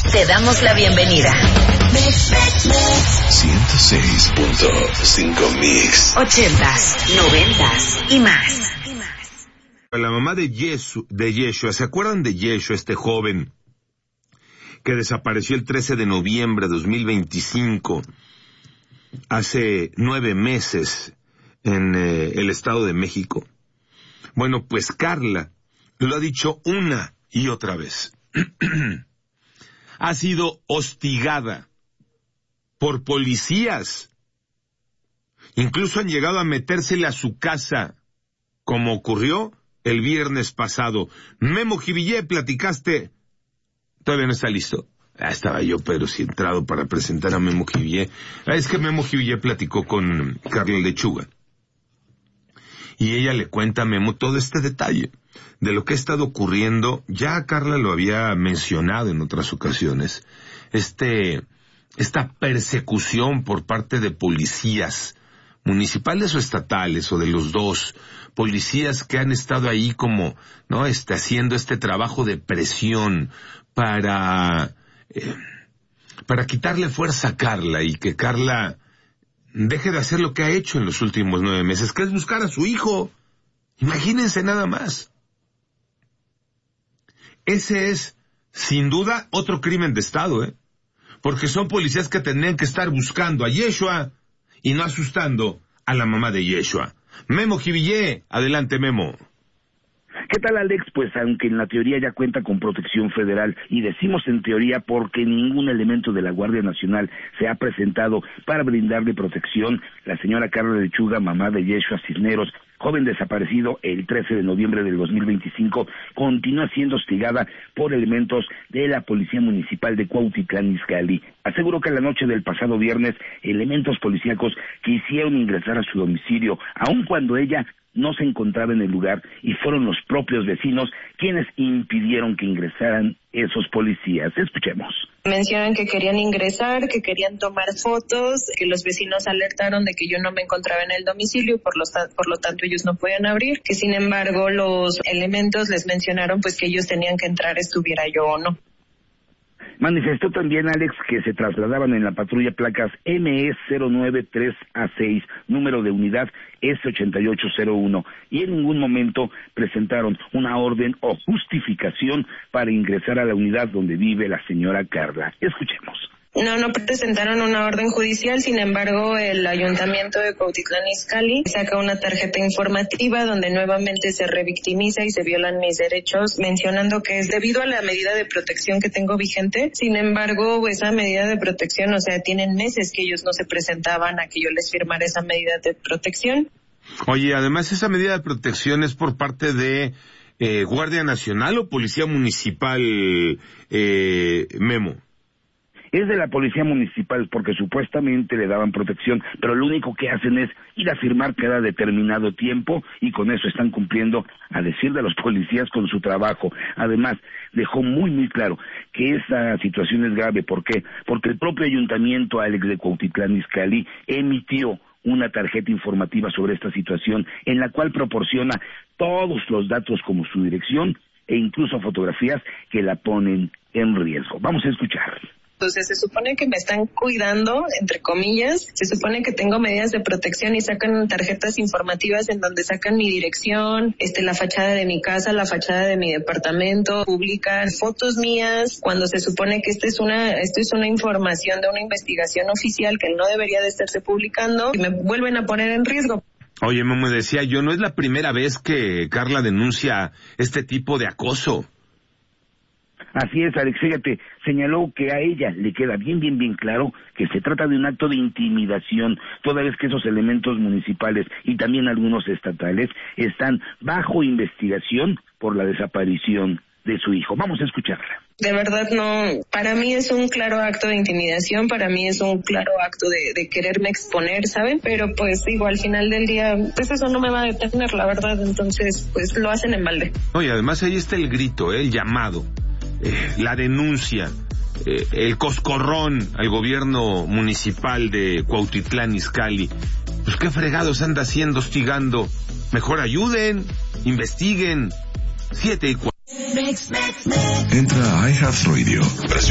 Te damos la bienvenida. 106.5 Mix. 80s, 90s y más. La mamá de Yeshua, ¿se acuerdan de Yeshua, este joven que desapareció el 13 de noviembre de 2025, hace 9 meses, en el Estado de México? Bueno, pues Carla lo ha dicho una y otra vez. Ha sido hostigada por policías. Incluso han llegado a metérsele a su casa, como ocurrió el viernes pasado. Memo Jivillé, platicaste. Todavía no está listo. Estaba yo, pero sí entrado para presentar a Memo Jivillé. Es que Memo Jivillé platicó con Carla Lechuga. Y ella le cuenta a Memo todo este detalle de lo que ha estado ocurriendo. Ya Carla lo había mencionado en otras ocasiones. Esta persecución por parte de policías municipales o estatales, o de los dos, policías que han estado ahí como, ¿no?, haciendo este trabajo de presión para quitarle fuerza a Carla y que Carla deje de hacer lo que ha hecho en los últimos 9 meses, que es buscar a su hijo. Imagínense nada más. Ese es, sin duda, otro crimen de Estado, porque son policías que tendrían que estar buscando a Yeshua y no asustando a la mamá de Yeshua. Memo Jivillé, adelante, Memo. ¿Qué tal, Alex? Pues aunque en la teoría ya cuenta con protección federal, y decimos en teoría porque ningún elemento de la Guardia Nacional se ha presentado para brindarle protección, la señora Carla Lechuga, mamá de Yeshua Cisneros, joven desaparecido el 13 de noviembre del 2025, continúa siendo hostigada por elementos de la Policía Municipal de Cuautitlán Izcalli. Aseguró que la noche del pasado viernes, elementos policíacos quisieron ingresar a su domicilio, aun cuando ella no se encontraba en el lugar, y fueron los propios vecinos quienes impidieron que ingresaran esos policías. Escuchemos. Mencionan que querían ingresar, que querían tomar fotos, que los vecinos alertaron de que yo no me encontraba en el domicilio y por lo tanto ellos no podían abrir, que sin embargo los elementos les mencionaron pues que ellos tenían que entrar estuviera yo o no. Manifestó también, Alex, que se trasladaban en la patrulla placas ME093A6, número de unidad S8801, y en ningún momento presentaron una orden o justificación para ingresar a la unidad donde vive la señora Carla. Escuchemos. No presentaron una orden judicial, sin embargo, el Ayuntamiento de Cuautitlán Izcalli saca una tarjeta informativa donde nuevamente se revictimiza y se violan mis derechos, mencionando que es debido a la medida de protección que tengo vigente. Sin embargo, esa medida de protección, tienen meses que ellos no se presentaban a que yo les firmara esa medida de protección. Oye, además esa medida de protección es por parte de Guardia Nacional o Policía Municipal, Memo. Es de la Policía Municipal porque supuestamente le daban protección, pero lo único que hacen es ir a firmar cada determinado tiempo y con eso están cumpliendo, a decir de los policías, con su trabajo. Además, dejó muy claro que esa situación es grave. ¿Por qué? Porque el propio Ayuntamiento, Alex, de Cuautitlán Izcalli emitió una tarjeta informativa sobre esta situación en la cual proporciona todos los datos como su dirección e incluso fotografías que la ponen en riesgo. Vamos a escuchar. Entonces se supone que me están cuidando, entre comillas, se supone que tengo medidas de protección y sacan tarjetas informativas en donde sacan mi dirección, la fachada de mi casa, la fachada de mi departamento, publican fotos mías, cuando se supone que esto es una información de una investigación oficial que no debería de estarse publicando y me vuelven a poner en riesgo. Oye, Memo, decía yo, no es la primera vez que Carla denuncia este tipo de acoso. Así es, Alex, fíjate, señaló que a ella le queda bien claro que se trata de un acto de intimidación, toda vez que esos elementos municipales y también algunos estatales están bajo investigación por la desaparición de su hijo. Vamos a escucharla. De verdad no, para mí es un claro acto de intimidación, para mí es un claro acto de quererme exponer, ¿saben? Pero pues digo, al final del día, pues eso no me va a detener, la verdad, entonces pues lo hacen en balde. Oye, además ahí está el grito, el llamado. La denuncia, el coscorrón al gobierno municipal de Cuautitlán Izcalli. Pues qué fregados anda haciendo, hostigando. Mejor ayuden, investiguen. 7:04. Entra a iHeartRadio.